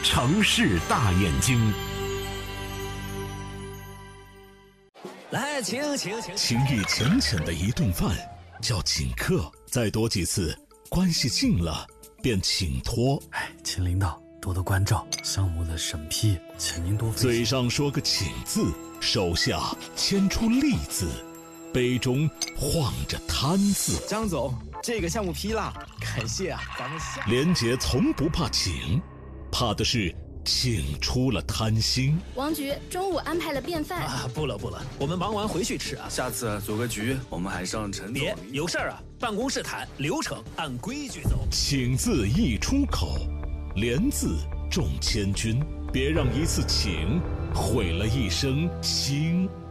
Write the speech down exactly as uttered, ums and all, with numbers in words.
城市大眼睛。 来，请请请， 情谊浅浅的一顿饭叫请客，再多几次，关系近了便请托。 哎，秦领导多多关照，项目的审批，请您多费心。 嘴上说个请字，手下牵出利字，杯中晃着贪字。 张总，这个项目批了，感谢啊，咱们下。 连杰从不怕请，怕的是请出了贪心。 王局中午安排了便饭啊，不了不了，我们忙完回去吃啊。 下次组个局，我们还上陈总。 别有事儿啊，办公室谈，流程按规矩走。 请字一出口，连字重千钧，别让一次请毁了一生情。